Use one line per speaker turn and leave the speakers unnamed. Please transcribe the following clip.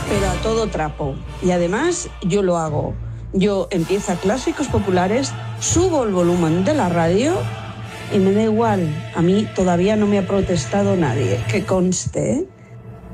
pero a todo trapo. Y además yo lo hago. Yo empiezo Clásicos Populares, subo el volumen de la radio y me da igual. A mí todavía no me ha protestado nadie, que conste, ¿eh?